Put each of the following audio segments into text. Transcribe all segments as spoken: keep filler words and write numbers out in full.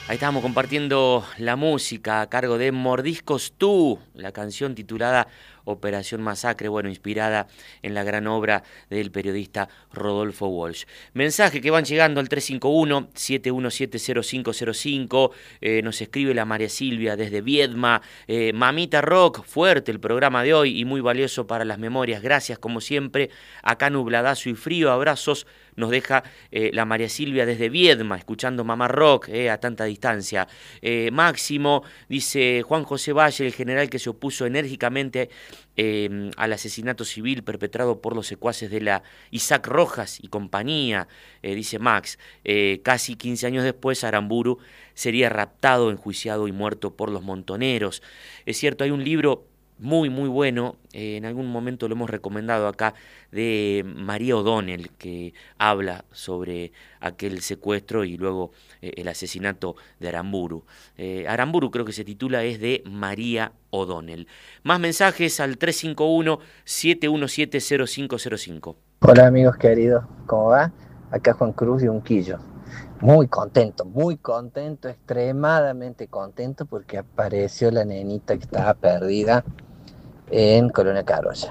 Ahí estábamos compartiendo la música a cargo de Mordiscos Tú, la canción titulada Operación Masacre, bueno, inspirada en la gran obra del periodista Rodolfo Walsh. Mensaje que van llegando al tres cinco uno, siete uno siete, cero cinco cero cinco, eh, nos escribe la María Silvia desde Viedma, eh, Mamita Rock, fuerte el programa de hoy y muy valioso para las memorias, gracias como siempre, acá nubladazo y frío, abrazos, nos deja eh, la María Silvia desde Viedma, escuchando Mamá Rock eh, a tanta distancia. Eh, Máximo, dice Juan José Valle, el general que se opuso enérgicamente eh, al asesinato civil perpetrado por los secuaces de la Isaac Rojas y compañía, eh, dice Max, eh, casi quince años después Aramburu sería raptado, enjuiciado y muerto por los montoneros. Es cierto, hay un libro muy, muy bueno, eh, en algún momento lo hemos recomendado acá, de María O'Donnell, que habla sobre aquel secuestro y luego eh, el asesinato de Aramburu. Eh, Aramburu creo que se titula, es de María O'Donnell. Más mensajes al tres cinco uno, siete uno siete, cero cinco cero cinco. Hola amigos queridos, ¿cómo va? Acá Juan Cruz de Unquillo. Muy contento, muy contento, extremadamente contento porque apareció la nenita que estaba perdida en Colonia Carolla.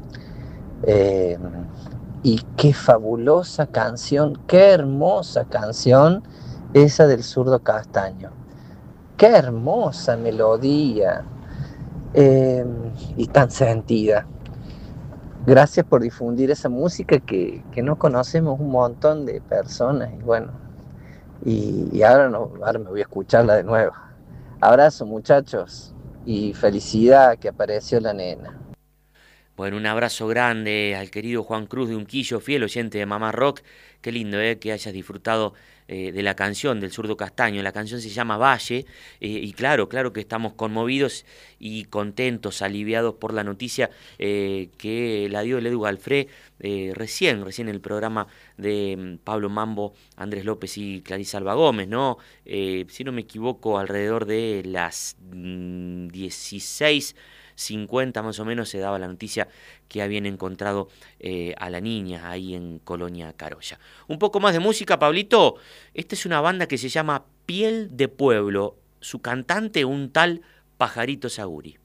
Eh, y qué fabulosa canción, qué hermosa canción esa del Zurdo Castaño. Qué hermosa melodía eh, y tan sentida. Gracias por difundir esa música que, que no conocemos un montón de personas y bueno, y, y ahora, no, ahora me voy a escucharla de nuevo. Abrazo muchachos y felicidad que apareció la nena. Bueno, un abrazo grande al querido Juan Cruz de Unquillo, fiel oyente de Mamá Rock. Qué lindo eh, que hayas disfrutado eh, de la canción del Zurdo Castaño. La canción se llama Valle eh, y claro, claro que estamos conmovidos y contentos, aliviados por la noticia eh, que la dio el Edu Galfré eh, recién, recién en el programa de mm, Pablo Mambo, Andrés López y Clarisa Alba Gómez, ¿no? Eh, si no me equivoco, alrededor de las mm, dieciséis cincuenta más o menos se daba la noticia que habían encontrado eh, a la niña ahí en Colonia Carolla. Un poco más de música, Pablito. Esta es una banda que se llama Piel de Pueblo. Su cantante, un tal Pajarito Saguri.